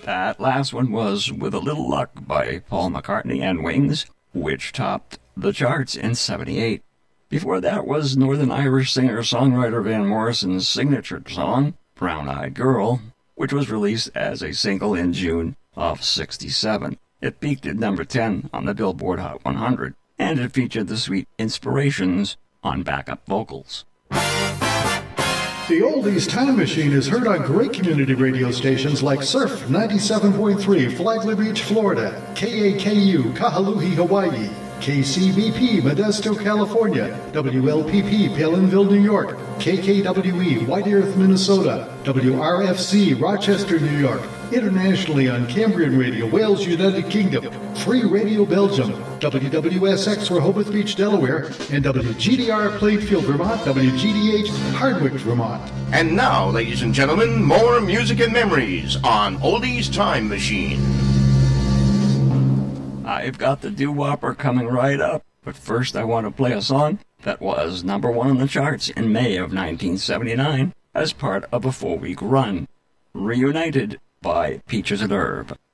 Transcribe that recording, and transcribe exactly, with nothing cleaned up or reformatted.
That last one was With a Little Luck by Paul McCartney and Wings, which topped the charts in seventy-eight. Before that was Northern Irish singer-songwriter Van Morrison's signature song, Brown Eyed Girl, which was released as a single in June of sixty-seven. It peaked at number ten on the Billboard Hot one hundred, and it featured the sweet Inspirations on backup vocals. The Oldies Time Machine is heard on great community radio stations like Surf ninety-seven point three, Flagler Beach, Florida, K A K U, Kahului, Hawaii, K C B P, Modesto, California, W L P P, Palinville, New York, K K W E, White Earth, Minnesota, W R F C, Rochester, New York, internationally on Cambrian Radio, Wales, United Kingdom, Free Radio Belgium, W W S X Rehoboth Beach, Delaware, and W G D R Plainfield, Vermont, W G D H Hardwick, Vermont. And now, ladies and gentlemen, more music and memories on Oldies Time Machine. I've got the doo-wopper coming right up, but first I want to play a song that was number one on the charts in May of nineteen seventy-nine as part of a four-week run. Reunited by Peaches and Herb.